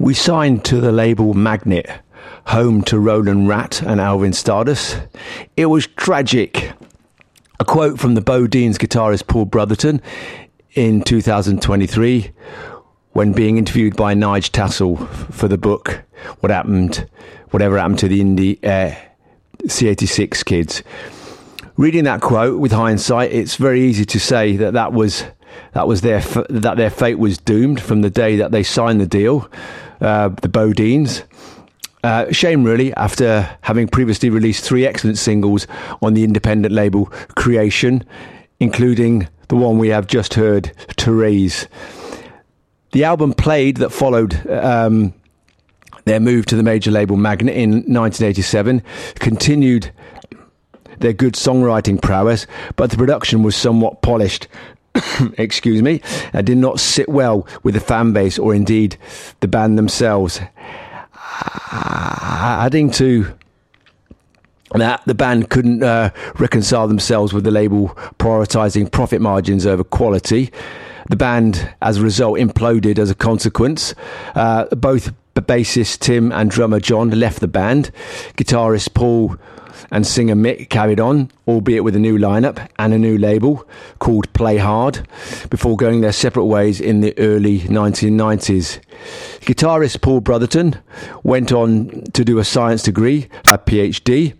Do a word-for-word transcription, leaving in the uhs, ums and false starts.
We signed to the label Magnet, home to Roland Rat and Alvin Stardust. It was tragic. A quote from the Bodines guitarist Paul Brotherton in two thousand twenty-three when being interviewed by Nige Tassel for the book What Happened, Whatever Happened to the Indie uh, C eighty-six Kids. Reading that quote with hindsight, it's very easy to say that that was that was their that their fate was doomed from the day that they signed the deal. Uh, the Bodines. Uh, shame, really, after having previously released three excellent singles on the independent label Creation, including the one we have just heard, Therese. The album Played that followed um, their move to the major label Magnet in nineteen eighty-seven continued their good songwriting prowess, but the production was somewhat polished. Excuse me, and did not sit well with the fan base or indeed the band themselves. Adding to that, the band couldn't uh, reconcile themselves with the label prioritising profit margins over quality. The band, as a result, imploded as a consequence. Uh, both bassist Tim and drummer John left the band. Guitarist Paul and singer Mick carried on, albeit with a new lineup and a new label called Play Hard, before going their separate ways in the early nineteen nineties. Guitarist Paul Brotherton went on to do a science degree, a PhD,